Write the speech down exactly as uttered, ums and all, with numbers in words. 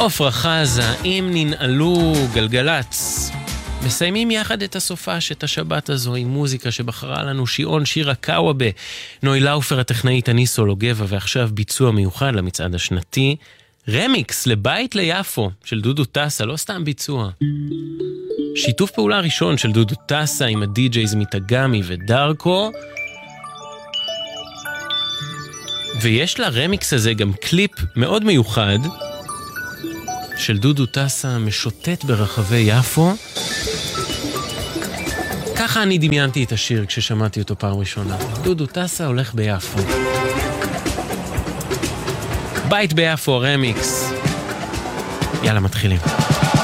עופרה חזה, אם ננעלו גלגלץ. מסיימים יחד את הסופש, את השבת הזו, עם מוזיקה שבחרה לנו שיעון שירה קאוובה, נוי לאופר הטכנאית, אני סולוגבה, ועכשיו ביצוע מיוחד למצעד השנתי, רמיקס לבית ליפו של דודו טסה, לא סתם ביצוע. שיתוף פעולה ראשון של דודו טסה עם הדי-ג'ייז מתגמי ודרקו, ויש לרמיקס הזה גם קליפ מאוד מיוחד של דודו טסה משוטט ברחבי יפו. ככה אני דמיינתי את השיר כששמעתי אותו פעם ראשונה. דודו טסה הולך ביפו. בית ביפו, רמיקס. יאללה, מתחילים.